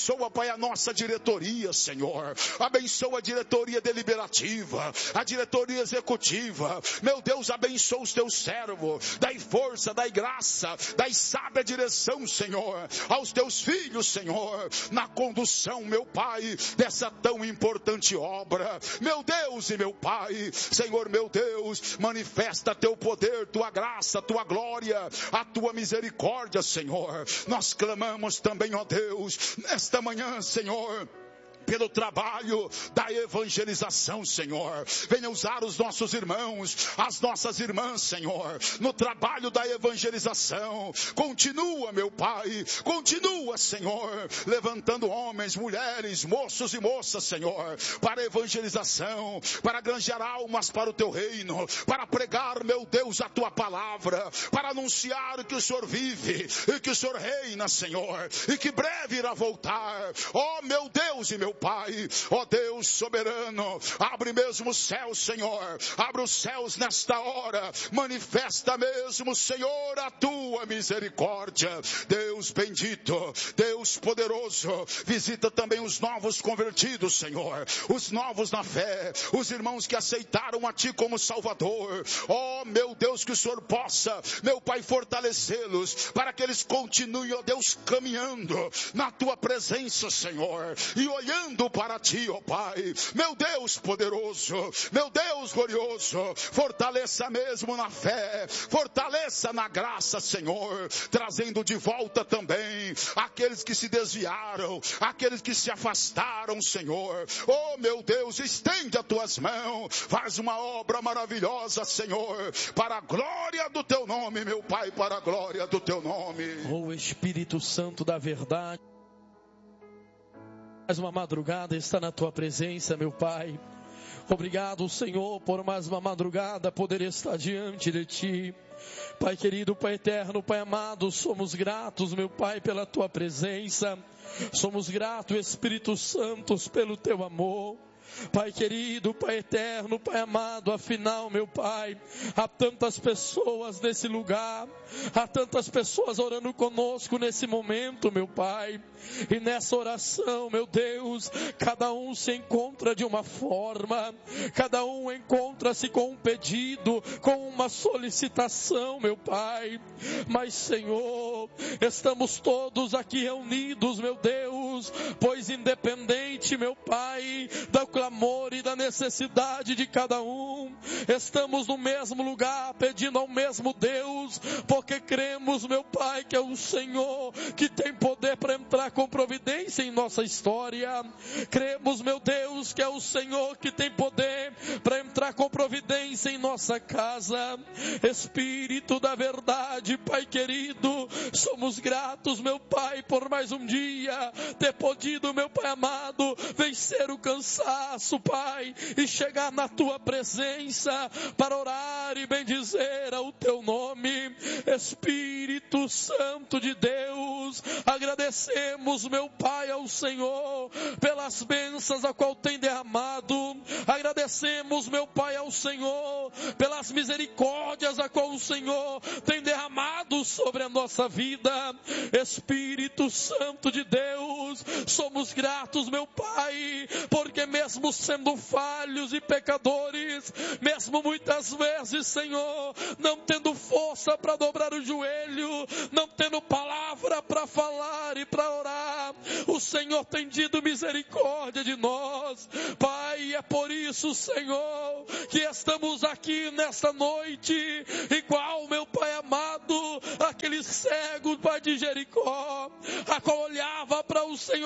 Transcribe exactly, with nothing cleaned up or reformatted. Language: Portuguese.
Abençoa, Pai, a nossa diretoria, Senhor. Abençoa a diretoria deliberativa, a diretoria executiva. Meu Deus, abençoa os teus servos. Dai força, dai graça, dai sábia direção, Senhor, aos teus filhos, Senhor, na condução, meu Pai, dessa tão importante obra. Meu Deus e meu Pai, Senhor, meu Deus, manifesta teu poder, tua graça, tua glória, a tua misericórdia, Senhor. Nós clamamos também, ó Deus, nesta manhã, Senhor, pelo trabalho da evangelização, Senhor. Venha usar os nossos irmãos, as nossas irmãs, Senhor, no trabalho da evangelização. Continua, meu Pai, continua, Senhor, levantando homens, mulheres, moços e moças, Senhor, para a evangelização, para granjear almas para o teu reino, para pregar, meu Deus, a tua palavra, para anunciar que o Senhor vive e que o Senhor reina, Senhor, e que breve irá voltar. Ó, meu Deus e meu Pai, ó Deus soberano, abre mesmo os céus, Senhor, abre os céus nesta hora, manifesta mesmo, Senhor, a tua misericórdia. Deus bendito, Deus poderoso, visita também os novos convertidos, Senhor, os novos na fé, os irmãos que aceitaram a Ti como Salvador. Ó meu Deus, que o Senhor possa, meu Pai, fortalecê-los, para que eles continuem, ó Deus, caminhando na Tua presença, Senhor, e olhando para Ti, ó Pai. Meu Deus poderoso, meu Deus glorioso, fortaleça mesmo na fé, fortaleça na graça, Senhor, trazendo de volta também aqueles que se desviaram, aqueles que se afastaram, Senhor. Oh meu Deus, estende as Tuas mãos, faz uma obra maravilhosa, Senhor, para a glória do Teu nome, meu Pai, para a glória do Teu nome. Oh Espírito Santo da verdade, mais uma madrugada está na Tua presença, meu Pai. Obrigado, Senhor, por mais uma madrugada poder estar diante de Ti. Pai querido, Pai eterno, Pai amado, somos gratos, meu Pai, pela Tua presença. Somos gratos, Espírito Santo, pelo Teu amor. Pai querido, Pai eterno, Pai amado, afinal, meu Pai, há tantas pessoas nesse lugar, há tantas pessoas orando conosco nesse momento, meu Pai, e nessa oração, meu Deus, cada um se encontra de uma forma, cada um encontra-se com um pedido, com uma solicitação, meu Pai, mas Senhor, estamos todos aqui reunidos, meu Deus, pois independente, meu Pai, da clamor e da necessidade de cada um, estamos no mesmo lugar, pedindo ao mesmo Deus, porque cremos, meu Pai, que é o Senhor que tem poder para entrar com providência em nossa história. Cremos, meu Deus, que é o Senhor que tem poder para entrar com providência em nossa casa. Espírito da verdade, Pai querido, somos gratos, meu Pai, por mais um dia ter podido, meu Pai amado, vencer o cansaço, Pai, e chegar na Tua presença para orar e bendizer ao Teu nome. Espírito Santo de Deus, agradecemos, meu Pai, ao Senhor pelas bênçãos a qual tem derramado. Agradecemos, meu Pai, ao Senhor pelas misericórdias a qual o Senhor tem derramado sobre a nossa vida. Espírito Santo de Deus, somos gratos, meu Pai, porque mesmo sendo falhos e pecadores, mesmo muitas vezes, Senhor, não tendo força para dobrar o joelho, não tendo palavra para falar e para orar, o Senhor tem tido misericórdia de nós, Pai. É por isso, Senhor, que estamos aqui nesta noite, igual, meu Pai amado, aquele cego, Pai de Jericó, a qual olhava para o Senhor